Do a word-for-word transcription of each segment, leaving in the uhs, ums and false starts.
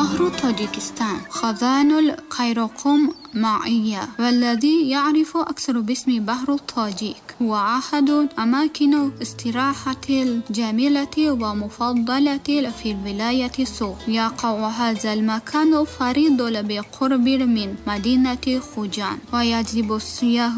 بحر طاجيكستان خزان القيرقم معية، والذي يعرف أكثر باسم بحر الطاجيك هو أحد أماكن استراحة الجميلة ومفضلة في الولاية سوق. يقع هذا المكان فريد بقرب من مدينة خوجان، ويجذب السياح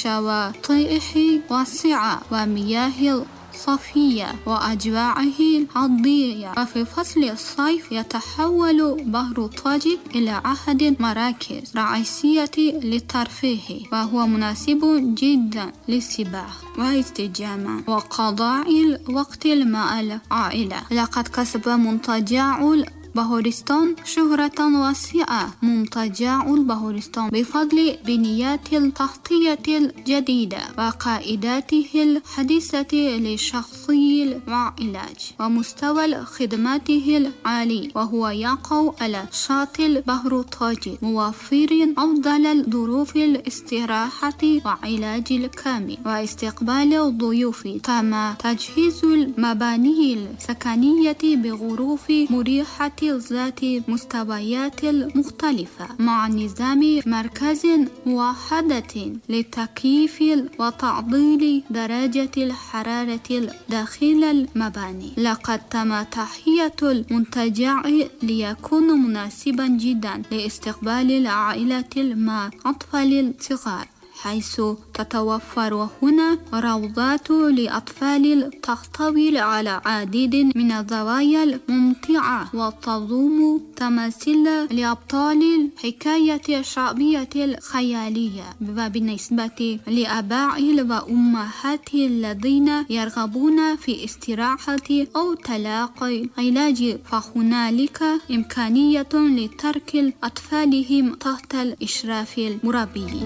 بشواطئه واسعة ومياه صفية وأجواءه عضية. وفي فصل الصيف يتحول بحر طاجيك إلى أحد المراكز الرئيسية للترفيه، وهو مناسب جدا للسباحة والاستجمام وقضاء الوقت مع العائلة. لقد كسب منتجع بحورستان شهرة واسعة. منتجع البحورستان بفضل بنيات التغطية الجديدة وقائداته الحديثة لشخصي العلاج ومستوى خدماته العالي، وهو يقع على شاطئ البحر الطاجيك، موفر أفضل الظروف الاستراحة وعلاج الكامل واستقبال الضيوف. تم تجهيز المباني السكنية بغرف مريحة ذات مستويات مختلفة مع نظام مركز موحدة لتكييف وتعديل درجة الحرارة داخل المباني. لقد تم تحية المنتجع ليكون مناسبا جدا لاستقبال العائلة مع أطفال صغار، حيث تتوفر هنا روضات لأطفال تحتوي على عديد من الزوايا الممتعة وتضم تماثيل لأبطال الحكاية الشعبية الخيالية. وبالنسبة لآباء وأمهات الذين يرغبون في استراحة أو تلاقي علاج، فهنالك إمكانية لترك أطفالهم تحت الإشراف المربيين.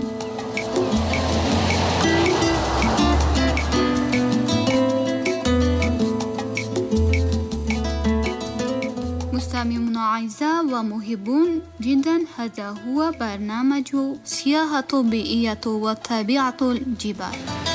مستمعون أعزاء ومحبون جدا، هذا هو برنامج سياحة بيئية وطبيعة الجبال.